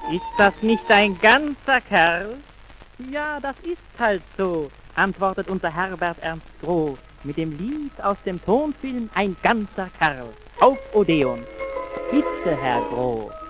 Ist das nicht ein ganzer Kerl? Ja, das ist halt so, antwortet unser Herbert Ernst Groh mit dem Lied aus dem Tonfilm Ein ganzer Kerl. Auf Odeon. Bitte, Herr Groh.